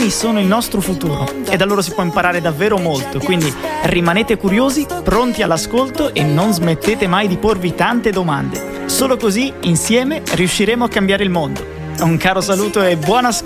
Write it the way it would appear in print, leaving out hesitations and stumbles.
bambini sono il nostro futuro e da loro si può imparare davvero molto, quindi rimanete curiosi, pronti all'ascolto e non smettete mai di porvi tante domande. Solo così, insieme, riusciremo a cambiare il mondo. Un caro saluto e buon ascolto!